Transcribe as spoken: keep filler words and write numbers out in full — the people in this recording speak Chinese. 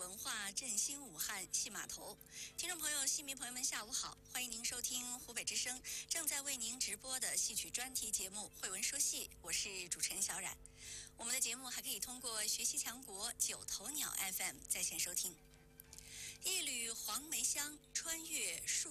文化振兴武汉戏码头。听众朋友、戏迷朋友们，下午好，欢迎您收听湖北之声正在为您直播的戏曲专题节目《慧文说戏》，我是主持人小冉。我们的节目还可以通过学习强国九头鸟 F M 在线收听。一缕黄梅香穿越树